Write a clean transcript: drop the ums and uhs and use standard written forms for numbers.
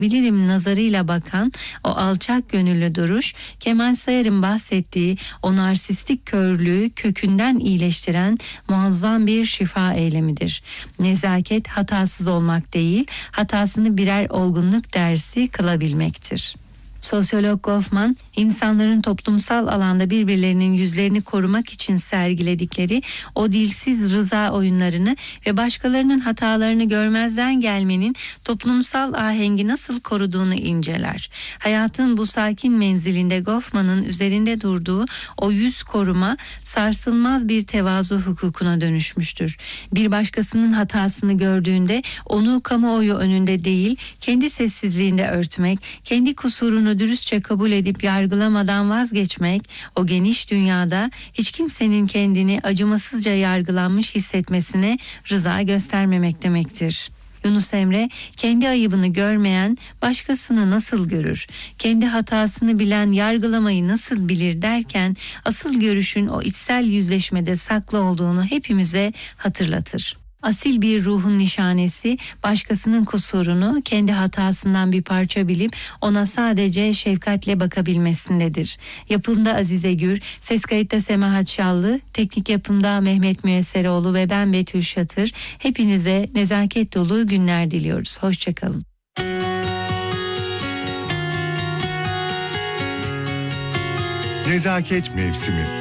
bilirim nazarıyla bakan o alçak gönüllü duruş, Kemal Sayar'ın bahsettiği o narsistik körlüğü kökünden iyileştiren muazzam bir şifa eylemidir. Nezaket hatasız olmak değil, hatasını birer olgunluk dersi kılabilmektir. Sosyolog Goffman, insanların toplumsal alanda birbirlerinin yüzlerini korumak için sergiledikleri o dilsiz rıza oyunlarını ve başkalarının hatalarını görmezden gelmenin toplumsal ahengi nasıl koruduğunu inceler. Hayatın bu sakin menzilinde Goffman'ın üzerinde durduğu o yüz koruma sarsılmaz bir tevazu hukukuna dönüşmüştür. Bir başkasının hatasını gördüğünde onu kamuoyu önünde değil, kendi sessizliğinde örtmek, kendi kusurunu dürüstçe kabul edip yargılamadan vazgeçmek, o geniş dünyada hiç kimsenin kendini acımasızca yargılanmış hissetmesine rıza göstermemek demektir. Yunus Emre, kendi ayıbını görmeyen başkasını nasıl görür? Kendi hatasını bilen yargılamayı nasıl bilir derken asıl görüşün o içsel yüzleşmede saklı olduğunu hepimize hatırlatır. Asil bir ruhun nişanesi, başkasının kusurunu kendi hatasından bir parça bilip ona sadece şefkatle bakabilmesindedir. Yapımda Azize Gür, ses kayıtta Semahat Şallı, teknik yapımda Mehmet Müyesseroğlu ve ben Betül Şatır. Hepinize nezaket dolu günler diliyoruz. Hoşçakalın. Nezaket mevsimi.